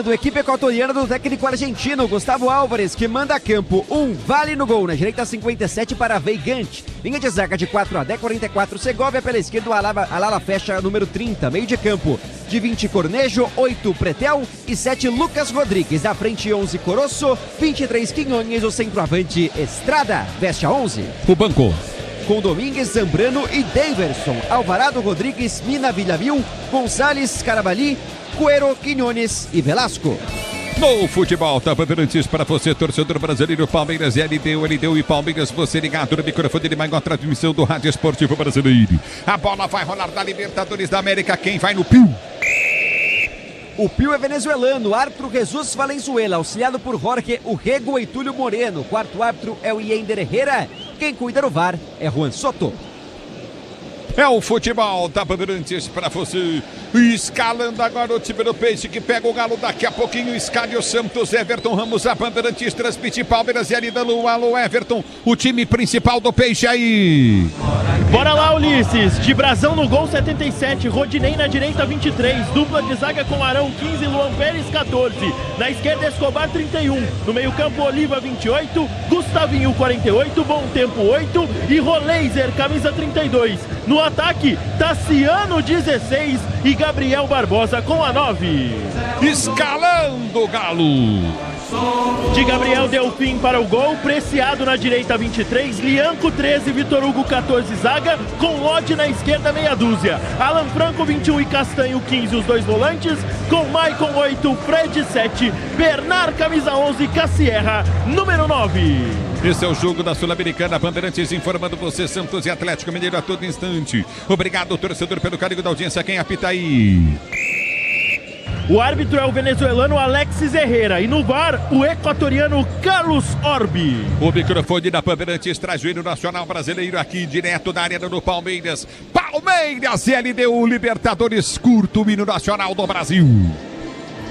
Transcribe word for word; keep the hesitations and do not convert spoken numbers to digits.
Comando, equipe equatoriana do técnico argentino Gustavo Álvares, que manda a campo um Vale no gol, na direita cinquenta e sete para Veigante. Linha de zaga de quatro a D quarenta e quatro, Segovia pela esquerda, o Alala, Alala fecha número trinta. Meio de campo de vinte Cornejo, oito Pretel e sete Lucas Rodrigues. À frente onze Coroço, vinte e três Quinhões, o centroavante Estrada veste a onze. O banco Com Domingues, Zambrano e Daverson, Alvarado, Rodrigues, Mina, Villamil, Gonçalves, Carabalí, Cuero, Quinhones e Velasco. No futebol, tá Bandeirantes para você, torcedor brasileiro, Palmeiras, L D U, L D U e Palmeiras, você ligado no microfone de maior transmissão do Rádio Esportivo Brasileiro. A bola vai rolar da Libertadores da América, quem vai no Pio? O Pio é venezuelano, árbitro Jesus Valenzuela, auxiliado por Jorge Urrego e Túlio Moreno. Quarto árbitro é o Iender Herrera, quem cuida do V A R é Juan Soto. É o futebol da Bandeirantes para você. Escalando agora o time do Peixe que pega o Galo daqui a pouquinho. Escalho Santos, Everton Ramos, a Bandeirantes transmite Palmeiras e Arida Lu. Alô, Everton, o time principal do Peixe aí. Bora lá, Ulisses. De Brazão no gol, setenta e sete. Rodinei na direita, vinte e três. Dupla de zaga com Arão, quinze. Luan Pérez, quatorze. Na esquerda, Escobar, trinta e um. No meio campo, Oliva, vinte e oito. Gustavinho, quarenta e oito. Bom Tempo, oito. E Roleiser, camisa trinta e dois. No ataque, Tassiano, dezesseis. E Gabriel Barbosa com a nove. Escalando o Galo. De Gabriel Delfim para o gol, Preciado na direita, vinte e três, Lianco, treze, Vitor Hugo, quatorze, zaga, com Lodi na esquerda, meia dúzia. Alan Franco, vinte e um e Castanho, quinze, os dois volantes, com Maicon, oito, Fred, sete, Bernard, camisa onze, Cassierra, número nove. Esse é o jogo da Sul-Americana, Bandeirantes informando você, Santos e Atlético Mineiro a todo instante. Obrigado, torcedor, pelo carinho da audiência, quem apita aí? O árbitro é o venezuelano Alexis Herrera e no V A R o equatoriano Carlos Orbi. O microfone da Bandeirantes traz o hino nacional brasileiro aqui direto da arena do Palmeiras. Palmeiras, L D U, Libertadores, curto o hino nacional do Brasil.